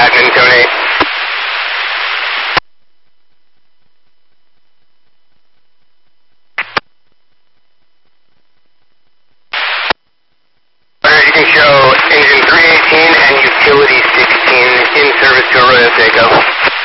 admin donate. You can show engine 318 and utility 16 in service to Arroyo Seco.